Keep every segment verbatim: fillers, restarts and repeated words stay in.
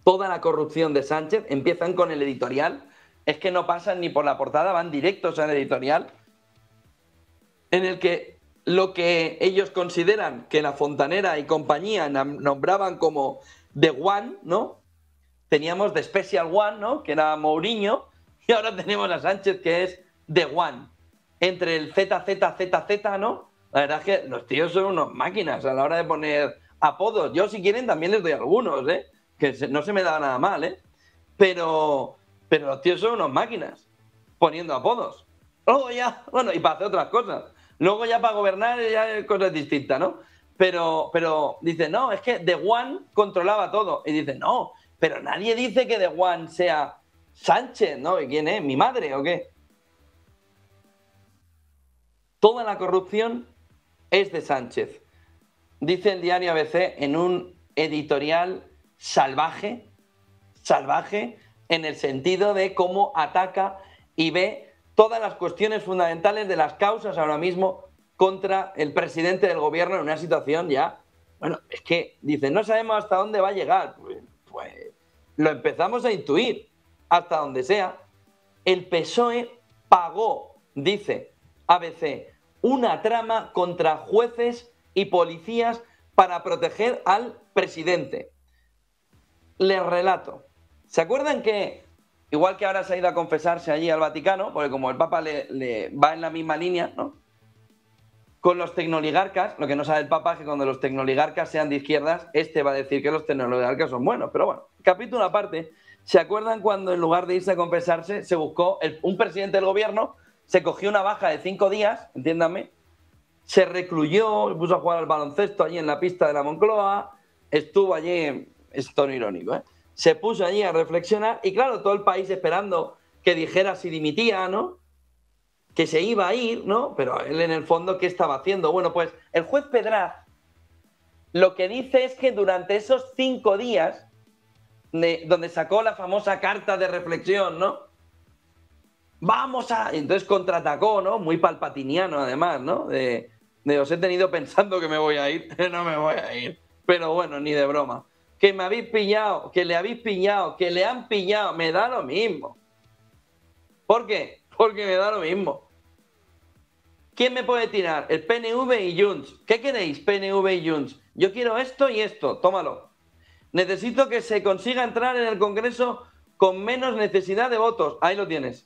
toda la corrupción de Sánchez, empiezan con el editorial, es que no pasan ni por la portada, van directos al editorial, en el que lo que ellos consideran que la Fontanera y compañía nombraban como The One, ¿no? Teníamos The Special One, ¿no? Que era Mourinho, y ahora tenemos a Sánchez, que es The One. Entre el Z, Z, Z, Z, ¿no? La verdad es que los tíos son unos máquinas a la hora de poner apodos. Yo, si quieren, también les doy algunos, ¿eh? Que no se me da nada mal, ¿eh? Pero, pero los tíos son unos máquinas poniendo apodos. Luego ya, bueno, y para hacer otras cosas. Luego ya para gobernar ya es cosas distintas, ¿no? Pero, pero dice, no, es que The One controlaba todo. Y dice, no, pero nadie dice que The One sea Sánchez, ¿no? ¿Y quién es? ¿Mi madre o qué? Toda la corrupción es de Sánchez. Dice el diario A B C en un editorial salvaje, salvaje, en el sentido de cómo ataca y ve todas las cuestiones fundamentales de las causas ahora mismo contra el presidente del gobierno en una situación ya, bueno, es que dice, no sabemos hasta dónde va a llegar. Pues, pues lo empezamos a intuir, hasta donde sea. El P S O E pagó, dice A B C, una trama contra jueces y policías para proteger al presidente. Les relato. ¿Se acuerdan que, igual que ahora se ha ido a confesarse allí al Vaticano, porque como el Papa le, le va en la misma línea, ¿no? Con los tecnoligarcas, lo que no sabe el Papa es que cuando los tecnoligarcas sean de izquierdas, este va a decir que los tecnoligarcas son buenos. Pero bueno, capítulo aparte, ¿se acuerdan cuando en lugar de irse a confesarse se buscó el, un presidente del gobierno, se cogió una baja de cinco días, entiéndanme, se recluyó, se puso a jugar al baloncesto allí en la pista de la Moncloa, estuvo allí, es tono irónico, ¿eh? Se puso allí a reflexionar y claro, todo el país esperando que dijera si dimitía, ¿no? Que se iba a ir, ¿no? Pero él en el fondo, ¿qué estaba haciendo? Bueno, pues el juez Pedraz lo que dice es que durante esos cinco días, de, donde sacó la famosa carta de reflexión, ¿no? Vamos a... Entonces contraatacó, ¿no? Muy palpatiniano además, ¿no? De, de os he tenido pensando que me voy a ir, no me voy a ir. Pero bueno, ni de broma. Que me habéis pillado, que le habéis pillado, que le han pillado, me da lo mismo. ¿Por qué? Porque me da lo mismo. ¿Quién me puede tirar? El P N V y Junts. ¿Qué queréis, P N V y Junts? Yo quiero esto y esto, tómalo. Necesito que se consiga entrar en el Congreso con menos necesidad de votos. Ahí lo tienes.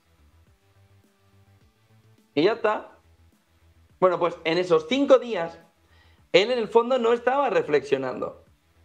Y ya está. Bueno, pues en esos cinco días, él en el fondo no estaba reflexionando.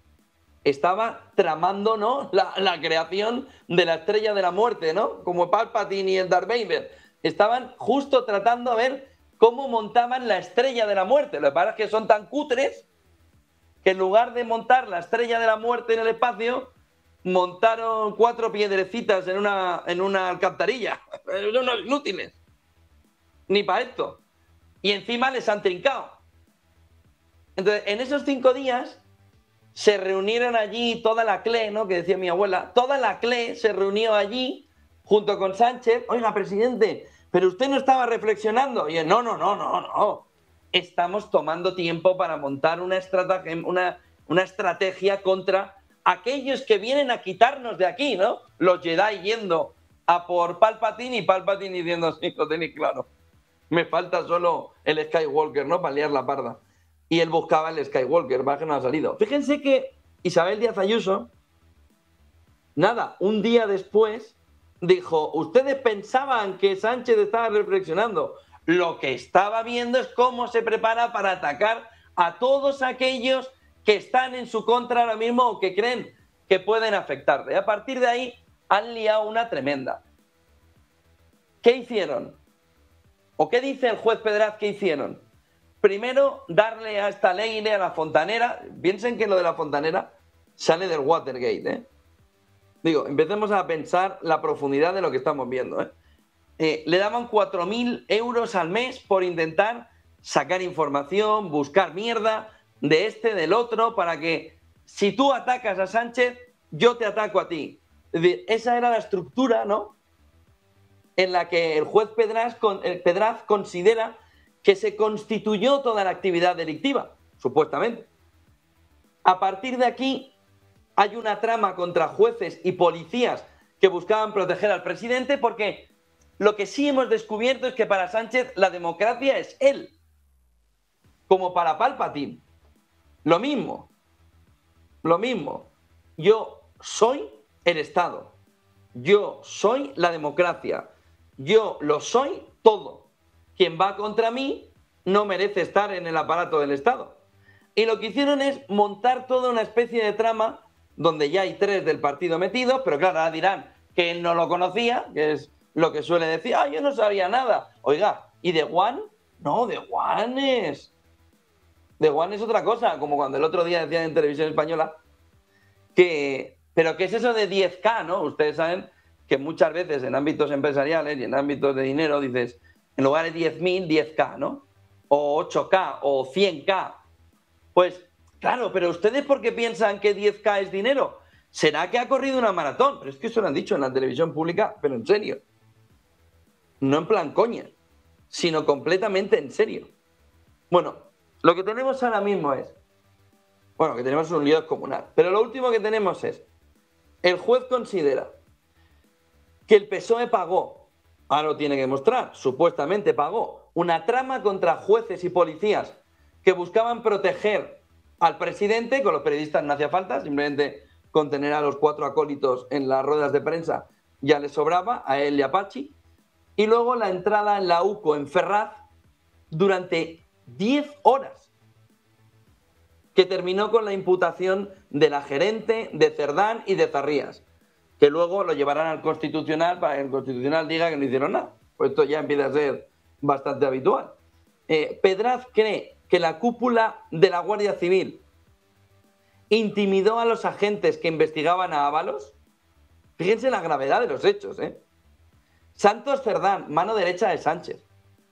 Estaba tramando, ¿no? La, la creación de la estrella de la muerte, ¿no? Como Palpatine y el Darth Vader. Estaban justo tratando a ver cómo montaban la estrella de la muerte. Lo que pasa es que son tan cutres que en lugar de montar la estrella de la muerte en el espacio, montaron cuatro piedrecitas en una, en una alcantarilla. Son unos inútiles. Ni para esto. Y encima les han trincado. Entonces, en esos cinco días se reunieron allí toda la C L E, ¿no? Que decía mi abuela, toda la C L E se reunió allí junto con Sánchez. Oiga, presidente, pero usted no estaba reflexionando. Y yo, no, no, no, no, no. Estamos tomando tiempo para montar una estrategia, una, una estrategia contra aquellos que vienen a quitarnos de aquí, ¿no? Los Jedi yendo a por Palpatine y Palpatine diciendo, sí, lo tenéis claro. Me falta solo el Skywalker, ¿no? Para liar la parda. Y él buscaba el Skywalker, va que no ha salido. Fíjense que Isabel Díaz Ayuso, nada, un día después, dijo, ustedes pensaban que Sánchez estaba reflexionando. Lo que estaba viendo es cómo se prepara para atacar a todos aquellos que están en su contra ahora mismo o que creen que pueden afectarle. A partir de ahí han liado una tremenda. ¿Qué hicieron? ¿O qué dice el juez Pedraz que hicieron? Primero, darle a esta ley, a la Fontanera. Piensen que lo de la Fontanera sale del Watergate, ¿eh? Digo, empecemos a pensar la profundidad de lo que estamos viendo, ¿eh? Eh, le daban cuatro mil euros al mes por intentar sacar información, buscar mierda de este, del otro, para que si tú atacas a Sánchez, yo te ataco a ti. Es decir, esa era la estructura, ¿no? En la que el juez Pedraz, el Pedraz considera que se constituyó toda la actividad delictiva, supuestamente. A partir de aquí, hay una trama contra jueces y policías que buscaban proteger al presidente, porque lo que sí hemos descubierto es que para Sánchez la democracia es él, como para Palpatine. Lo mismo, lo mismo. Yo soy el Estado, yo soy la democracia, yo lo soy todo. Quien va contra mí no merece estar en el aparato del Estado. Y lo que hicieron es montar toda una especie de trama donde ya hay tres del partido metidos, pero claro, ahora dirán que él no lo conocía, que es lo que suele decir, ah, yo no sabía nada. Oiga, ¿y de Juan? No, de Juan es... De Juan es otra cosa, como cuando el otro día decían en Televisión Española que... Pero ¿qué es eso de diez K, no? Ustedes saben que muchas veces en ámbitos empresariales y en ámbitos de dinero dices, en lugar de diez mil, diez K, ¿no? O ocho K, o cien K. Pues, claro, pero ¿ustedes por qué piensan que diez K es dinero? ¿Será que ha corrido una maratón? Pero es que eso lo han dicho en la televisión pública, pero en serio. No en plan coña, sino completamente en serio. Bueno, lo que tenemos ahora mismo es... Bueno, que tenemos un lío descomunal. Pero lo último que tenemos es... El juez considera que el P S O E pagó, ahora lo tiene que demostrar, supuestamente pagó, una trama contra jueces y policías que buscaban proteger al presidente. Con los periodistas no hacía falta, simplemente con tener a los cuatro acólitos en las ruedas de prensa ya le sobraba, a él y a Pachi. Y luego la entrada en la UCO en Ferraz durante diez horas, que terminó con la imputación de la gerente, de Cerdán y de Zarrías, que luego lo llevarán al Constitucional para que el Constitucional diga que no hicieron nada. Pues esto ya empieza a ser bastante habitual. Eh, Pedraz cree que la cúpula de la Guardia Civil intimidó a los agentes que investigaban a Ábalos. Fíjense la gravedad de los hechos, ¿eh? Santos Cerdán, mano derecha de Sánchez,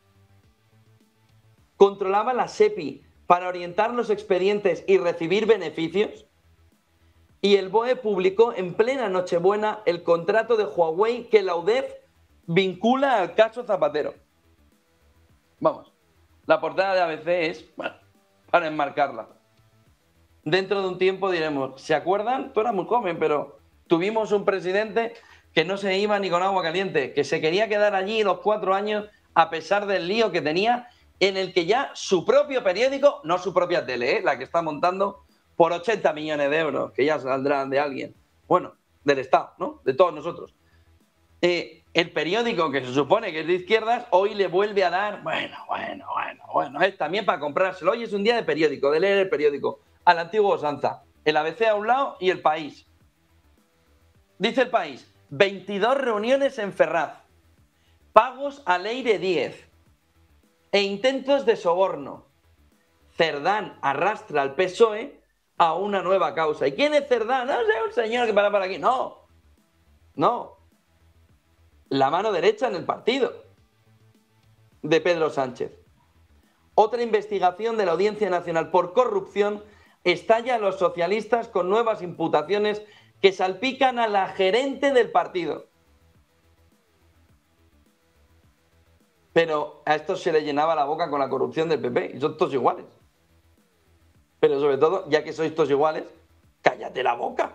controlaba la SEPI para orientar los expedientes y recibir beneficios. Y el B O E publicó en plena Nochebuena el contrato de Huawei que la U D E F vincula al caso Zapatero. Vamos, la portada de A B C es, bueno, para enmarcarla. Dentro de un tiempo diremos, ¿se acuerdan? Tú eras muy joven, pero tuvimos un presidente que no se iba ni con agua caliente, que se quería quedar allí los cuatro años a pesar del lío que tenía, en el que ya su propio periódico, no su propia tele, ¿eh? La que está montando por ochenta millones de euros, que ya saldrán de alguien, bueno, del Estado, ¿no? De todos nosotros. Eh, el periódico, que se supone que es de izquierdas, hoy le vuelve a dar, bueno, bueno, bueno, bueno, es también para comprárselo. Hoy es un día de periódico, de leer el periódico, a la antigua usanza. El A B C a un lado y El País. Dice El País, veintidós reuniones en Ferraz, pagos a Leire Díez e intentos de soborno. Cerdán arrastra al P S O E a una nueva causa. ¿Y quién es Cerdán? No sé, un señor que para por aquí. No, no. La mano derecha en el partido de Pedro Sánchez. Otra investigación de la Audiencia Nacional por corrupción estalla a los socialistas con nuevas imputaciones que salpican a la gerente del partido. Pero a estos se le llenaba la boca con la corrupción del P P y son todos iguales. Pero sobre todo, ya que sois todos iguales, cállate la boca.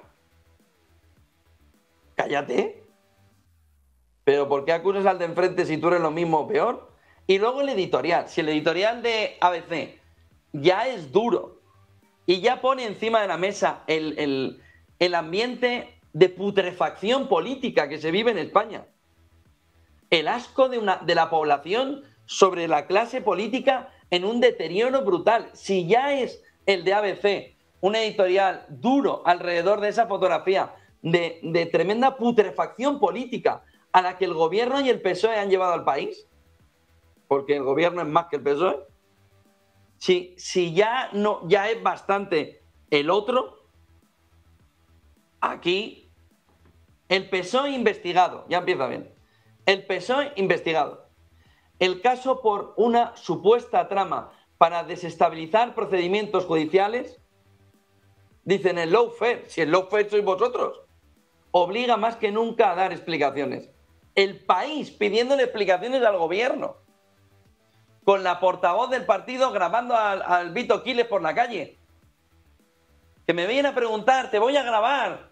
Cállate. Pero ¿por qué acusas al de enfrente si tú eres lo mismo o peor? Y luego el editorial. Si el editorial de A B C ya es duro y ya pone encima de la mesa el, el, el ambiente de putrefacción política que se vive en España, el asco de, una, de la población sobre la clase política en un deterioro brutal. Si ya es el de A B C un editorial duro alrededor de esa fotografía de, de tremenda putrefacción política a la que el gobierno y el P S O E han llevado al país, porque el gobierno es más que el P S O E, si, si ya, no, ya es bastante el otro, aquí el P S O E investigado, ya empieza bien, el P S O E investigado, el caso por una supuesta trama para desestabilizar procedimientos judiciales. Dicen el lawfare, si el lawfare sois vosotros, obliga más que nunca a dar explicaciones. El País pidiéndole explicaciones al gobierno, con la portavoz del partido grabando al, al Vito Quiles por la calle. que me vienen a preguntar, te voy a grabar.